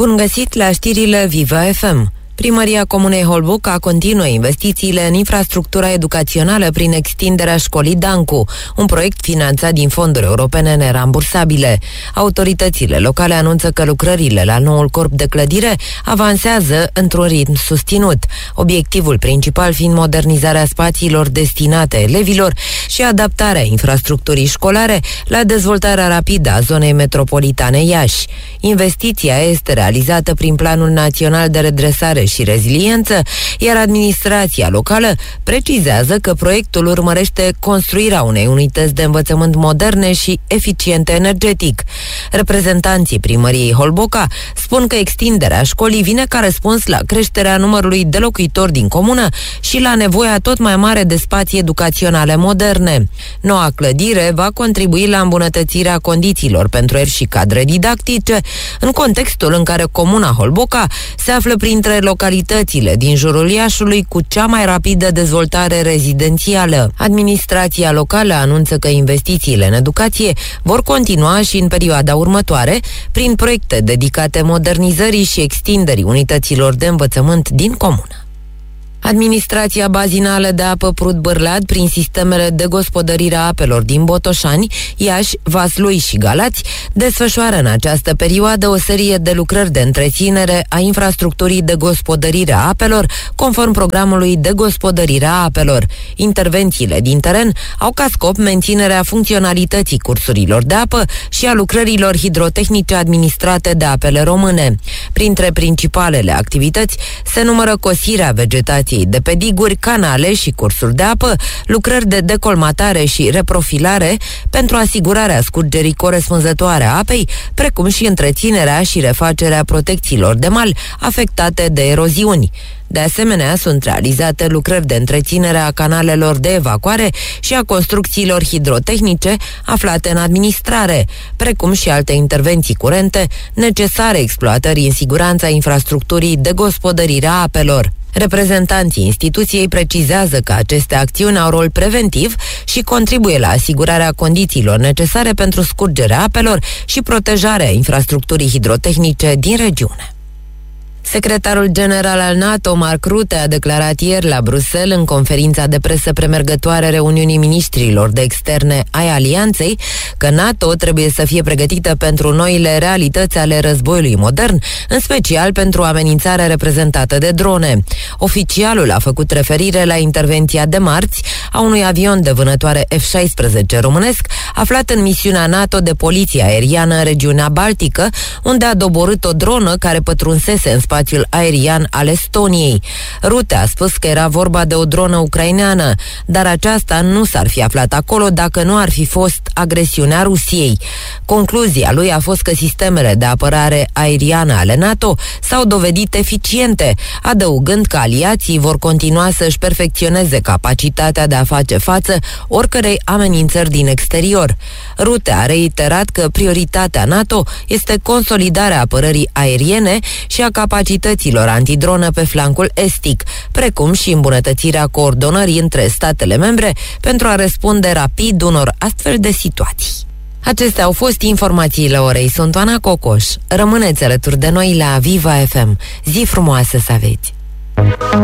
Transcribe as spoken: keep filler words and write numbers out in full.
Bun găsit la știrile Viva F M. Primăria Comunei Holbuca continuă investițiile în infrastructura educațională prin extinderea școlii Dancu, un proiect finanțat din fonduri europene nerambursabile. Autoritățile locale anunță că lucrările la noul corp de clădire avansează într-un ritm susținut, obiectivul principal fiind modernizarea spațiilor destinate elevilor și adaptarea infrastructurii școlare la dezvoltarea rapidă a zonei metropolitane Iași. Investiția este realizată prin Planul Național de Redresare și Reziliență, iar administrația locală precizează că proiectul urmărește construirea unei unități de învățământ moderne și eficiente energetic. Reprezentanții primăriei Holboca spun că extinderea școlii vine ca răspuns la creșterea numărului de locuitori din comună și la nevoia tot mai mare de spații educaționale moderne. Noua clădire va contribui la îmbunătățirea condițiilor pentru elevi și cadre didactice, în contextul în care comuna Holboca se află printre localitățile din jurul Iașului cu cea mai rapidă dezvoltare rezidențială. Administrația locală anunță că investițiile în educație vor continua și în perioada următoare prin proiecte dedicate modernizării și extinderii unităților de învățământ din comună. Administrația bazinală de apă Prut-Bârlad, prin sistemele de gospodărire a apelor din Botoșani, Iași, Vaslui și Galați, desfășoară în această perioadă o serie de lucrări de întreținere a infrastructurii de gospodărire a apelor, conform programului de gospodărire a apelor. Intervențiile din teren au ca scop menținerea funcționalității cursurilor de apă și a lucrărilor hidrotehnice administrate de Apele Române. Printre principalele activități se numără cosirea vegetației de pe diguri, canale și cursuri de apă, lucrări de decolmatare și reprofilare pentru asigurarea scurgerii corespunzătoare a apei, precum și întreținerea și refacerea protecțiilor de mal afectate de eroziuni. De asemenea, sunt realizate lucrări de întreținere a canalelor de evacuare și a construcțiilor hidrotehnice aflate în administrare, precum și alte intervenții curente necesare exploatării în siguranța infrastructurii de gospodărire a apelor. Reprezentanții instituției precizează că aceste acțiuni au rol preventiv și contribuie la asigurarea condițiilor necesare pentru scurgerea apelor și protejarea infrastructurii hidrotehnice din regiune. Secretarul general al NATO, Mark Rutte, a declarat ieri la Bruxelles, în conferința de presă premergătoare reuniunii ministrilor de externe ai alianței, că NATO trebuie să fie pregătită pentru noile realități ale războiului modern, în special pentru amenințarea reprezentată de drone. Oficialul a făcut referire la intervenția de marți a unui avion de vânătoare F șaisprezece românesc, aflat în misiunea NATO de poliție aeriană în regiunea Baltică, unde a doborât o dronă care pătrunsese în spațiul aerian al Estoniei. Rutte a spus că era vorba de o dronă ucraineană, dar aceasta nu s-ar fi aflat acolo dacă nu ar fi fost agresiunea Rusiei. Concluzia lui a fost că sistemele de apărare aeriană ale NATO s-au dovedit eficiente, adăugând că aliații vor continua să-și perfecționeze capacitatea de a face față oricărei amenințări din exterior. Rutte a reiterat că prioritatea NATO este consolidarea apărării aeriene și a capacităților antidronă pe flancul estic, precum și îmbunătățirea coordonării între statele membre pentru a răspunde rapid unor astfel de situații. Acestea au fost informațiile orei. Sunt Oana Cocoș. Rămâneți alături de noi la Viva F M. Zi frumoasă să aveți!